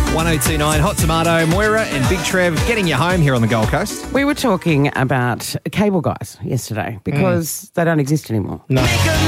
1029 Hot Tomato, Moira and Big Trev getting you home here on the Gold Coast. We were talking about cable guys yesterday because they don't exist anymore. No.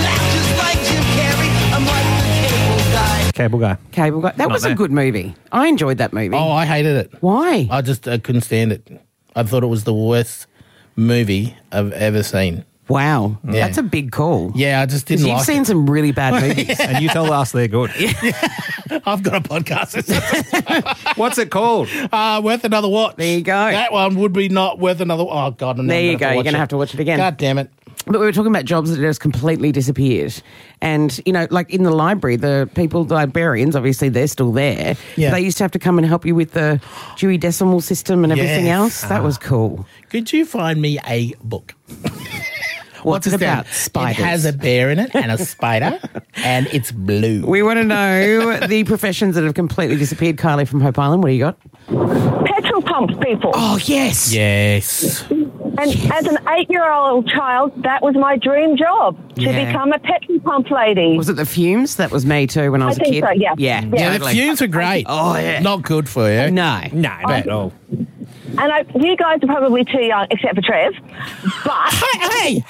Cable guy. Cable guy. That was a good movie. I enjoyed that movie. Oh, I hated it. Why? I couldn't stand it. I thought it was the worst movie I've ever seen. Wow. Yeah. That's a big call. Yeah, I just didn't like You've seen some really bad movies. And you tell us they're good. I've got a podcast. What's it called? Worth Another Watch. There you go. That one would be not worth another. Oh, God. There you go. You're going to have to watch it again. God damn it. But we were talking about jobs that just completely disappeared. And, you know, like in the library, the librarians, obviously they're still there. Yeah. They used to have to come and help you with the Dewey Decimal System and everything Yes. else. That was cool. Could you find me a book? What's it about? It Spiders. has a bear in it and a spider, and it's blue. We want to know the professions that have completely disappeared. Kylie from Hope Island, what do you got? Petrol pump people. Oh, yes. Yes. And as an 8-year-old child, that was my dream job, to Yeah. become a petrol pump lady. Was it the fumes? That was me too when I was a think kid. so, yeah. Yeah, Yeah, The totally. fumes are great. Oh, yeah. Not good for you. No. No, not at all. And you guys are probably too young, except for Trev. But Hey!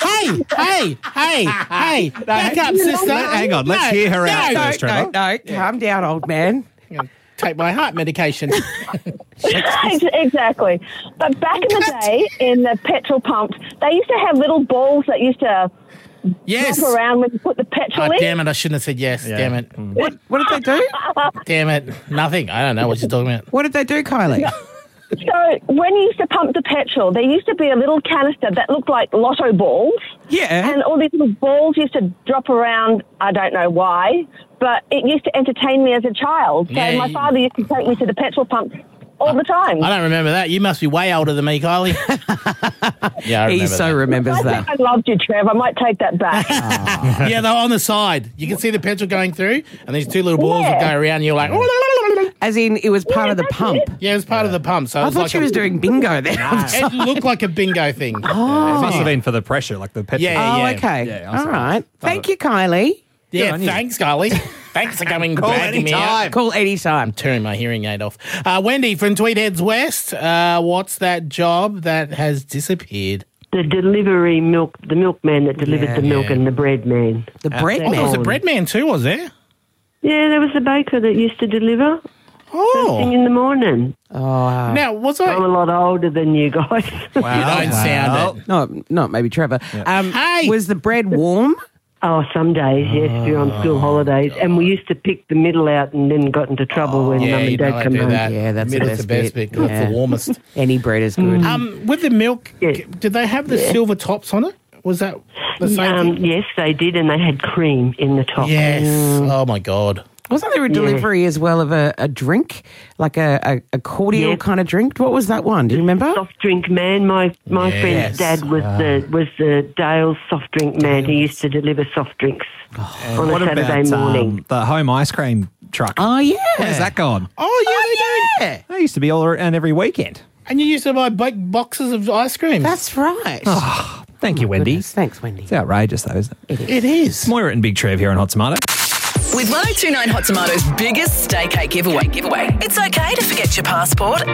Back up, sister. Hang on, let's hear her out No, first, Trevor. no, calm down, old man. Take my heart medication. exactly. But back in the day, in the petrol pumps, they used to have little balls that used to Yes. jump around when you put the petrol Oh, in. damn it. I shouldn't have said yes. Yeah. Damn it. What did they do? Damn it. Nothing. I don't know what you're talking about. What did they do, Kylie? So when you used to pump the petrol, there used to be a little canister that looked like lotto balls. Yeah. And all these little balls used to drop around. I don't know why, but it used to entertain me as a child. So Yeah, my you- father used to take me to the petrol pump all the time. I don't remember that. You must be way older than me, Kylie. Yeah, I remember He so that. remembers I that. think I loved you, Trev. I might take that back. Yeah, they're on the side. You can see the petrol going through, and these two little balls that Yeah. go around, and you're like... As in, it was part of the that's pump. it. Yeah, it was part of the pump. So it I was thought like she was doing bingo there. It looked like a bingo thing. It must have been for the pressure, like the petrol. Yeah. Oh, okay. Yeah, I All suppose. right. Thank you, Kylie. Yeah, on you. thanks, Kylie. Thanks for coming Call dragging me out. anytime. Call anytime. Turning my hearing aid off. Wendy from Tweed Heads West. What's that job that has disappeared? The delivery milk, the milkman that delivered the milk Yeah. and the bread man. The bread Oh, there was a man. bread man too, was there? Yeah, there was a baker that used to deliver first thing Oh. in the morning. Oh, Now, was I... I'm a lot older than you guys. You don't sound it. no, not maybe Trevor. Hey! Was the bread warm? Oh, some days, yes, if you're on school holidays. And we used to pick the middle out and then got into trouble when Yeah, Mum you and know Dad I come do home. that. Yeah, that's the Middle's best bit. It's Yeah. the warmest. Any bread is good. With the milk, Yeah. did they have the silver tops on it? Was that the same thing? Yes, they did, and they had cream in the top. Yes. Oh, my God. Wasn't there a delivery as well of a drink, like a cordial Yeah. kind of drink? What was that one? Do you remember? Soft drink man. My Yes. friend's dad was the Dale's soft drink man. He used to deliver soft drinks on a What Saturday about morning. the home ice cream truck? Oh, yeah. Where's that gone? Oh, yeah, they do. Yeah. They used to be all around every weekend. And you used to buy big boxes of ice cream. That's right. Thank you, Wendy. Goodness. Thanks, Wendy. It's outrageous, though, isn't it? It is. Moira and Big Trev here on Hot Tomato. With 1029 Hot Tomato's biggest stay cake giveaway. It's okay to forget your passport